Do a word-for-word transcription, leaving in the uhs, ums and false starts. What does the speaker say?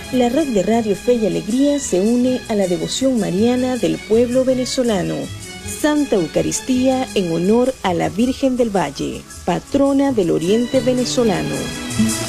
La red de Radio Fe y Alegría se une a la devoción mariana del pueblo venezolano. Santa Eucaristía en honor a la Virgen del Valle, patrona del Oriente venezolano.